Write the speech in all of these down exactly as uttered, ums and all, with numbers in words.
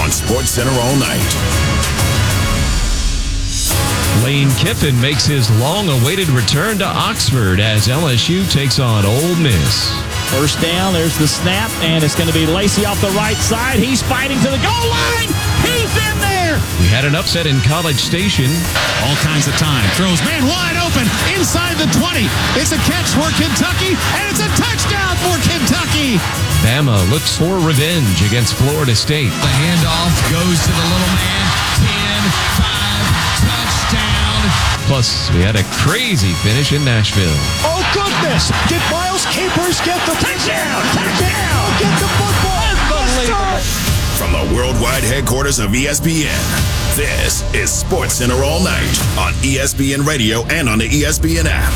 on SportsCenter all night. Lane Kiffin makes his long-awaited return to Oxford as L S U takes on Ole Miss. First down, there's the snap, and it's going to be Lacey off the right side. He's fighting to the goal line. He's in there. We had an upset in College Station. All kinds of time. Throws man wide open inside the twenty. It's a catch for Kentucky, and it's a touchdown for Kentucky. Bama looks for revenge against Florida State. The handoff goes to the little man. ten five, touchdown. Plus, we had a crazy finish in Nashville. Oh, goodness. Did Miles Capers get the touchdown? Touchdown. Get the football. Unbelievable. From the worldwide headquarters of E S P N, this is SportsCenter all night on E S P N Radio and on the E S P N app.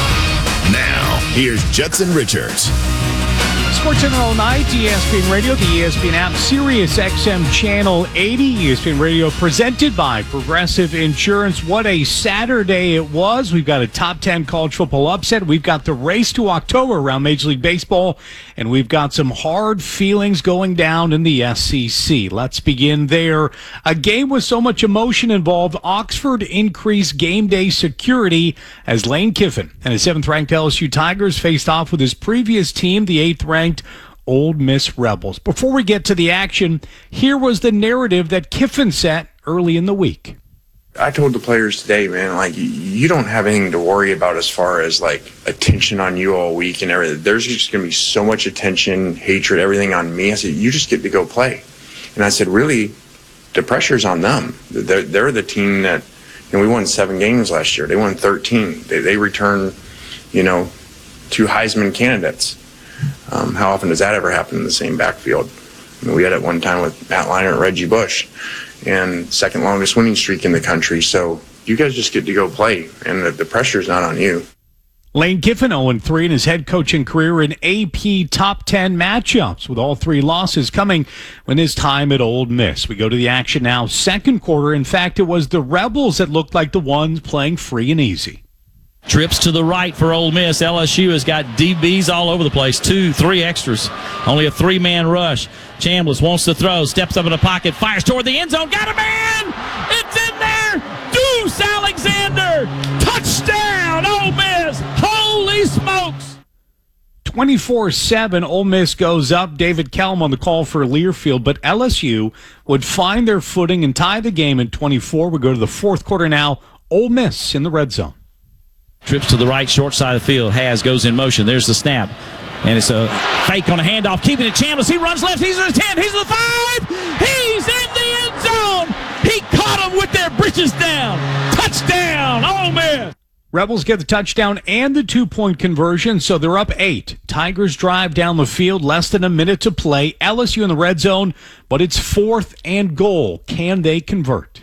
Now, here's Judson Richards. SportsCenter all night, E S P N Radio, the E S P N app, Sirius X M Channel eighty, E S P N Radio presented by Progressive Insurance. What a Saturday it was. We've got a top ten college football upset. We've got the race to October around Major League Baseball, and we've got some hard feelings going down in the S E C. Let's begin there. A game with so much emotion involved. Oxford increased game day security as Lane Kiffin and his seventh-ranked L S U Tigers faced off with his previous team, the eighth-ranked Ole Miss Rebels. Before we get to the action, here was the narrative that Kiffin set early in the week. I told the players today, man, like, you don't have anything to worry about as far as, like, attention on you all week and everything. There's just going to be so much attention, hatred, everything on me. I said, you just get to go play. And I said, really, the pressure's on them. They're, they're the team that, you know, we won seven games last year. They won thirteen. They, they returned, you know, two Heisman candidates. Um, how often does that ever happen in the same backfield? I mean, we had it one time with Matt Leinart and Reggie Bush, and second longest winning streak in the country. So you guys just get to go play, and the, the pressure's not on you. Lane Kiffin oh and three in his head coaching career in A P top ten matchups, with all three losses coming when his time at Ole Miss. We go to the action now. Second quarter, in fact, it was the Rebels that looked like the ones playing free and easy. Trips to the right for Ole Miss. L S U has got D Bs all over the place. Two, three extras. Only a three-man rush. Chambliss wants to throw. Steps up in the pocket. Fires toward the end zone. Got a man! It's in there! Deuce Alexander! Touchdown, Ole Miss! Holy smokes! twenty-four seven, Ole Miss goes up. David Kellum on the call for Learfield, but L S U would find their footing and tie the game in twenty-four. We go to the fourth quarter now. Ole Miss in the red zone. Trips to the right, short side of the field. Has goes in motion. There's the snap. And it's a fake on a handoff. Keeping it Chambliss. He runs left. He's in the ten. He's in the five. He's in the end zone. He caught him with their britches down. Touchdown, Ole Miss. Rebels get the touchdown and the two-point conversion, so they're up eight. Tigers drive down the field, less than a minute to play. L S U in the red zone, but it's fourth and goal. Can they convert?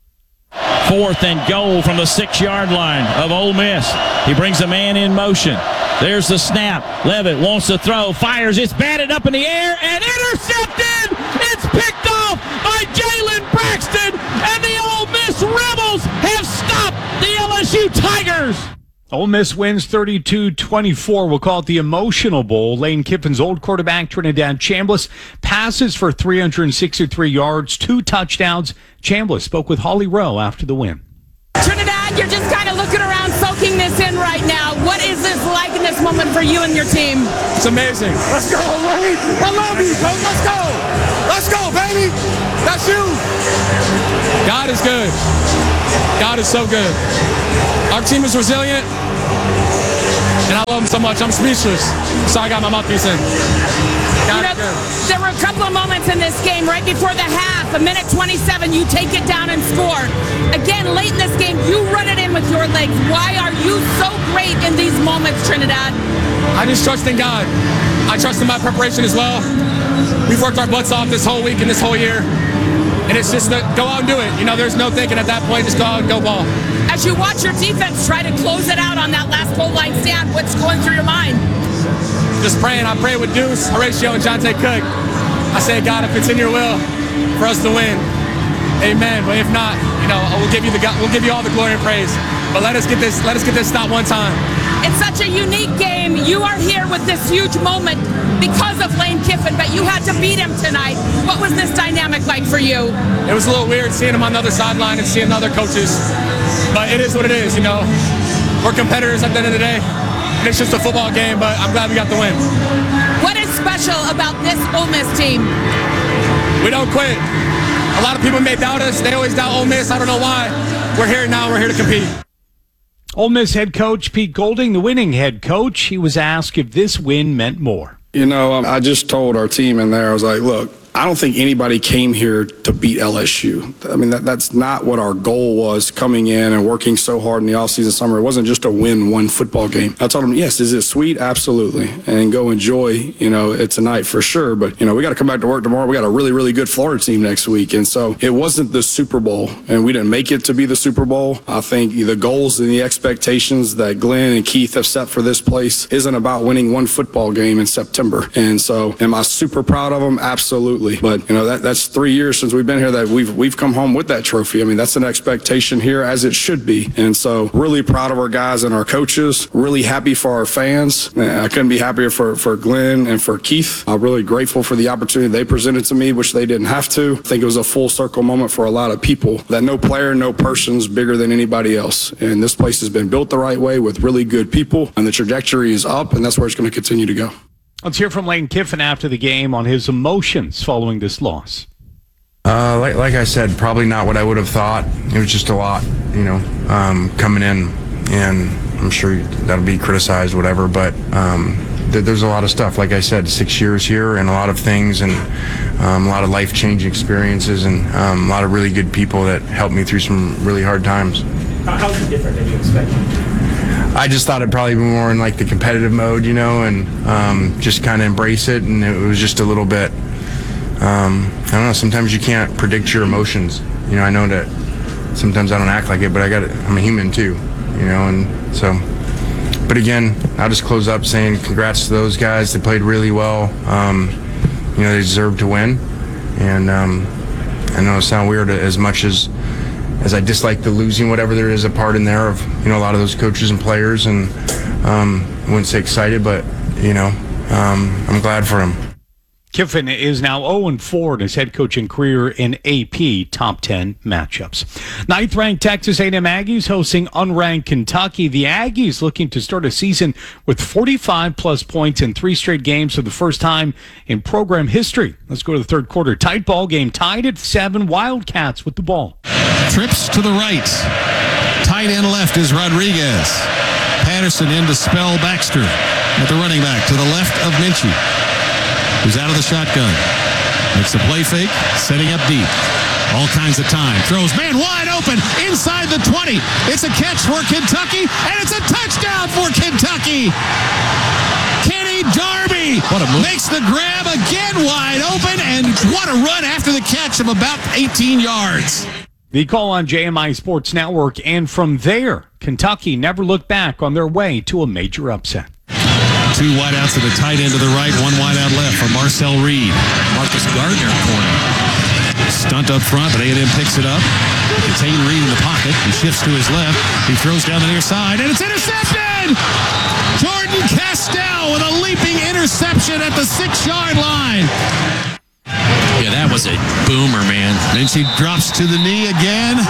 Fourth and goal from the six-yard line of Ole Miss. He brings a man in motion. There's the snap. Levitt wants to throw, fires. It's batted up in the air and intercepted. It's picked off by Jalen Braxton, and the Ole Miss Rebels have stopped the L S U Tigers. Ole Miss wins thirty-two twenty-four. We'll call it the Emotional Bowl. Lane Kiffin's old quarterback, Trinidad Chambliss, passes for three hundred sixty-three yards, two touchdowns. Chambliss spoke with Holly Rowe after the win. Trinidad, you're just kind of looking around, soaking this in right now. What is this like in this moment for you and your team? It's amazing. Let's go, Lane. I love you, coach. Let's go. Let's go, baby. That's you. God is good. God is so good. Our team is resilient, and I love him so much. I'm speechless. Sorry, I got my mouthpiece in. You know, there were a couple of moments in this game right before the half, a minute twenty-seven, you take it down and score. Again, late in this game, you run it in with your legs. Why are you so great in these moments, Trinidad? I just trust in God. I trust in my preparation as well. We've worked our butts off this whole week and this whole year, and it's just that go out and do it. You know, there's no thinking at that point. Just go out and go ball. As you watch your defense try to close it out on that last goal line stand, what's going through your mind? Just praying. I pray with Deuce, Horatio, and Jonte Cook. I say, God, if it's in your will for us to win, amen. But if not, you know, we'll give you the we'll give you all the glory and praise. But let us get this let us get this stop one time. It's such a unique game. You are here with this huge moment because of Lane Kiffin, but you had to beat him tonight. What was this dynamic like for you? It was a little weird seeing him on the other sideline and seeing other coaches, but it is what it is, you know. We're competitors at the end of the day, and it's just a football game, but I'm glad we got the win. What is special about this Ole Miss team? We don't quit. A lot of people may doubt us. They always doubt Ole Miss. I don't know why. We're here now. We're here to compete. Ole Miss head coach Pete Golding, the winning head coach, he was asked if this win meant more. You know, I just told our team in there, I was like, look, I don't think anybody came here to beat L S U. I mean, that, that's not what our goal was coming in and working so hard in the offseason summer. It wasn't just to win one football game. I told them, yes, is it sweet? Absolutely. And go enjoy, you know, it tonight for sure. But, you know, we got to come back to work tomorrow. We got a really, really good Florida team next week. And so it wasn't the Super Bowl, and we didn't make it to be the Super Bowl. I think the goals and the expectations that Glenn and Keith have set for this place isn't about winning one football game in September. And so am I super proud of them? Absolutely. But, you know, that that's three years since we've been here that we've we've come home with that trophy. I mean, that's an expectation here, as it should be. And so really proud of our guys and our coaches. Really happy for our fans. I couldn't be happier for, for Glenn and for Keith. I'm really grateful for the opportunity they presented to me, which they didn't have to. I think it was a full circle moment for a lot of people, that no player, no person's bigger than anybody else. And this place has been built the right way with really good people, and the trajectory is up, and that's where it's going to continue to go. Let's hear from Lane Kiffin after the game on his emotions following this loss. Uh, like, like I said, probably not what I would have thought. It was just a lot, you know, um, coming in, and I'm sure that'll be criticized, whatever, but um, th- there's a lot of stuff. Like I said, six years here and a lot of things, and um, a lot of life-changing experiences, and um, a lot of really good people that helped me through some really hard times. How is it different than you expected? I just thought it'd probably be more in like the competitive mode, you know, and um, just kind of embrace it. And it was just a little bit, um, I don't know, sometimes you can't predict your emotions. You know, I know that sometimes I don't act like it, but I got I'm a human too, you know, and so. But again, I'll just close up saying congrats to those guys. They played really well. Um, you know, they deserve to win. And um, I know it sounds weird as much as as I dislike the losing, whatever there is a part in there of, you know, a lot of those coaches and players, and um, I wouldn't say excited, but, you know, um, I'm glad for him. Kiffin is now oh and four in his head coaching career in A P top ten matchups. Ninth-ranked Texas A and M Aggies hosting unranked Kentucky. The Aggies looking to start a season with forty-five plus points in three straight games for the first time in program history. Let's go to the third quarter. Tight ball game, tied at seven. Wildcats with the ball. Trips to the right. Tight end left is Rodriguez. Patterson in to spell Baxter at the running back to the left of Minchie, who's out of the shotgun. Makes the play fake, setting up deep. All kinds of time. Throws, man wide open, inside the twenty. It's a catch for Kentucky, and it's a touchdown for Kentucky. Kenny Darby what a move. Makes the grab again wide open, and what a run after the catch of about eighteen yards. The call on J M I Sports Network, and from there, Kentucky never looked back on their way to a major upset. Two wideouts to the tight end to the right, one wideout left for Marcel Reed. Marcus Gardner corner. Stunt up front, but A and M picks it up. Contain Reed in the pocket. He shifts to his left. He throws down the near side, and it's intercepted! Jordan Castell with a leaping interception at the six-yard line. Yeah, that was a boomer, man. Then she drops to the knee again.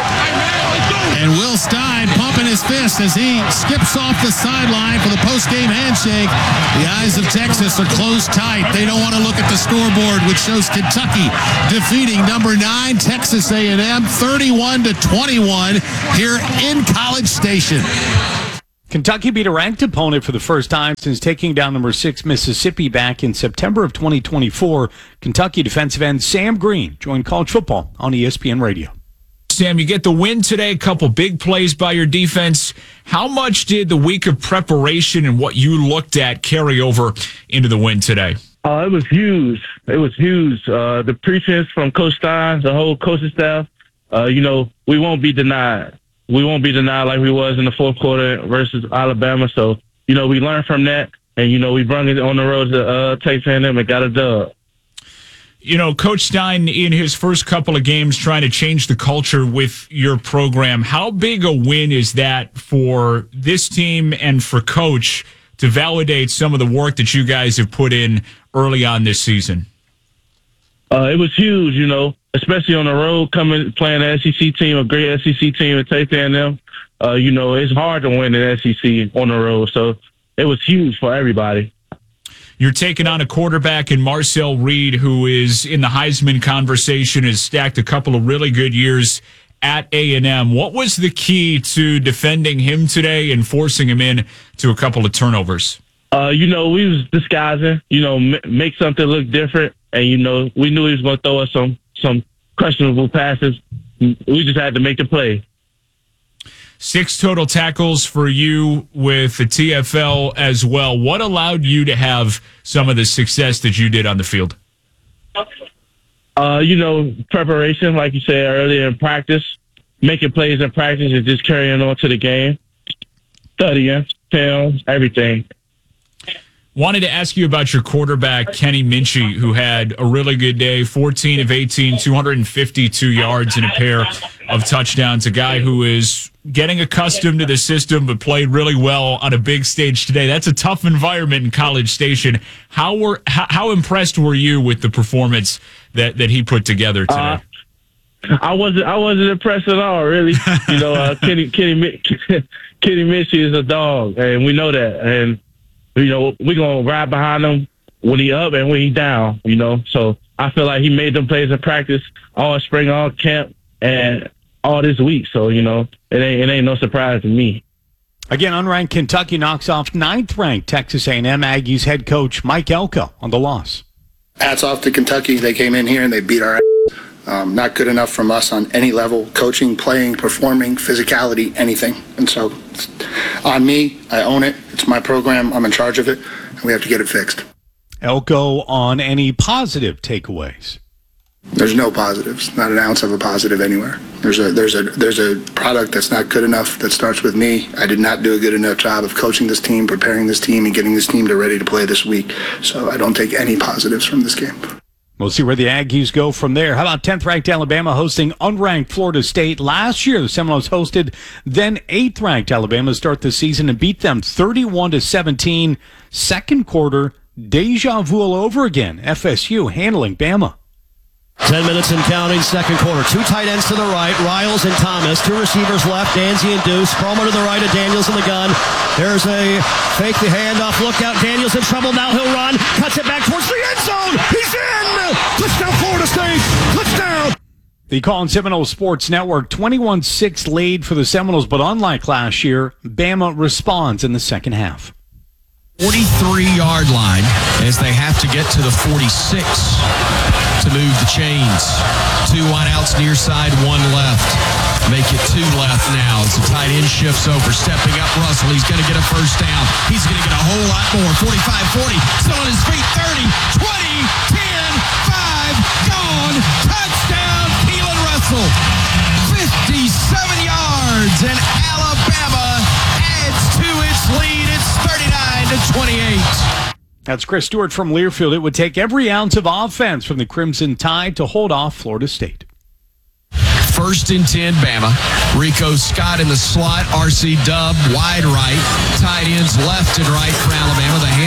And Will Stein pumping his fist as he skips off the sideline for the post-game handshake. The eyes of Texas are closed tight. They don't want to look at the scoreboard, which shows Kentucky defeating number nine Texas A and M thirty-one to twenty-one here in College Station. Kentucky beat a ranked opponent for the first time since taking down number six Mississippi back in September of twenty twenty-four. Kentucky defensive end Sam Green joined College Football on E S P N Radio. Sam, you get the win today, a couple big plays by your defense. How much did the week of preparation and what you looked at carry over into the win today? Uh, it was huge. It was huge. Uh, the pretense from Coach Stein, the whole coaching staff, uh, you know, we won't be denied. We won't be denied like we was in the fourth quarter versus Alabama. So, you know, we learned from that, and, you know, we brought it on the road to uh, Texas A and M and got a dub. You know, Coach Stein, in his first couple of games, trying to change the culture with your program. How big a win is that for this team and for Coach to validate some of the work that you guys have put in early on this season? Uh, it was huge, you know. especially on the road, coming playing an S E C team, a great S E C team at Texas A and M. Uh, you know, it's hard to win an S E C on the road, so it was huge for everybody. You're taking on a quarterback in Marcel Reed, who is in the Heisman conversation, has stacked a couple of really good years at A and M. What was the key to defending him today and forcing him in to a couple of turnovers? Uh, you know, we was disguising, you know, m- make something look different. And, you know, we knew he was going to throw us some, some questionable passes. We just had to make the play. Six total tackles for you with the T F L as well. What allowed you to have some of the success that you did on the field? Uh, you know, preparation, like you said earlier, in practice, making plays in practice and just carrying on to the game, studying, film, everything. Wanted to ask you about your quarterback, Kenny Minchey, who had a really good day, fourteen of eighteen, two hundred fifty-two yards and a pair of touchdowns. A guy who is getting accustomed to the system but played really well on a big stage today. That's a tough environment in College Station. How were how, how impressed were you with the performance that, that he put together today? Uh, I wasn't I wasn't impressed at all, really. You know, uh, Kenny Kenny Kenny Minchey is a dog, and we know that. And you know, we're going to ride behind him when he up and when he down, you know. So I feel like he made them plays in practice all spring, all camp, and all this week. So, you know, it ain't, it ain't no surprise to me. Again, unranked Kentucky knocks off ninth-ranked Texas A and M. Aggies head coach Mike Elko on the loss. Hats off to Kentucky. They came in here and they beat our ass. Um, not good enough from us on any level, coaching, playing, performing, physicality, anything. And so on me, I own it. It's my program. I'm in charge of it, and we have to get it fixed. Elko on any positive takeaways? There's no positives, not an ounce of a positive anywhere. There's a there's a there's a product that's not good enough that starts with me. I did not do a good enough job of coaching this team, preparing this team, and getting this team to ready to play this week. So I don't take any positives from this game. We'll see where the Aggies go from there. How about tenth-ranked Alabama hosting unranked Florida State? Last year, the Seminoles hosted then eighth-ranked Alabama to start the season and beat them thirty-one to seventeen. Second quarter, deja vu all over again. F S U handling Bama. Ten minutes and counting, second quarter. Two tight ends to the right, Riles and Thomas. Two receivers left, Danzy and Deuce. Cromer to the right of Daniels in the gun. There's a fake the handoff. Look out, Daniels in trouble. Now he'll run. Cuts it back towards the end zone. He's in! Touchdown, Florida State! Touchdown! The Call and Seminoles Sports Network, twenty-one six lead for the Seminoles, but unlike last year, Bama responds in the second half. forty-three-yard line as they have to get to the forty-six to move the chains. Two wideouts near side, one left. Make it two left now as the tight end shifts over. Stepping up Russell. He's going to get a first down. He's going to get a whole lot more. forty-five forty. Still on his feet. thirty, twenty, ten, five, gone. Touchdown, Keelan Russell. fifty-seven yards, and Alabama adds to its lead. It's thirty-nine to twenty-eight. That's Chris Stewart from Learfield. It would take every ounce of offense from the Crimson Tide to hold off Florida State. First and ten, Bama. Rico Scott in the slot. R C Dub wide right. Tight ends left and right for Alabama. The